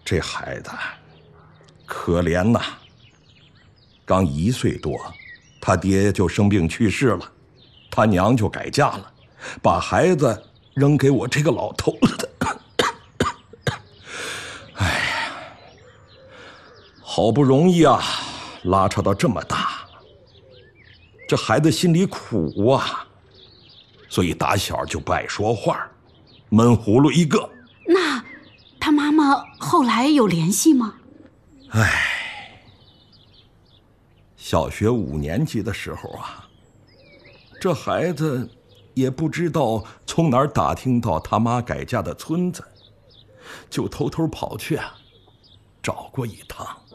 这孩子可怜呐，刚1岁多，他爹就生病去世了，他娘就改嫁了，把孩子扔给我这个老头子。哎呀，好不容易啊，拉扯到这么大，这孩子心里苦啊，所以打小就不爱说话，闷葫芦一个。 那他妈妈后来有联系吗？ 小学5年级的时候啊，这孩子也不知道从哪儿打听到他妈改嫁的村子，就偷偷跑去找过一趟。